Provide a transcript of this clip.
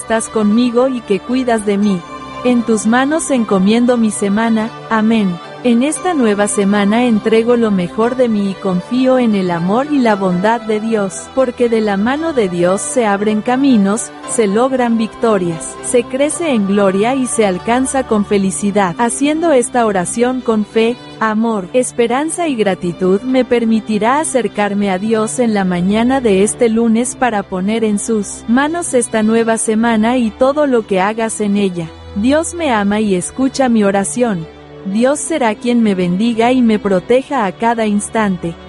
estás conmigo y que cuidas de mí. En tus manos encomiendo mi semana, amén. En esta nueva semana entrego lo mejor de mí y confío en el amor y la bondad de Dios, porque de la mano de Dios se abren caminos, se logran victorias, se crece en gloria y se alcanza con felicidad. Haciendo esta oración con fe, amor, esperanza y gratitud me permitirá acercarme a Dios en la mañana de este lunes para poner en sus manos esta nueva semana y todo lo que hagas en ella. Dios me ama y escucha mi oración. Dios será quien me bendiga y me proteja a cada instante.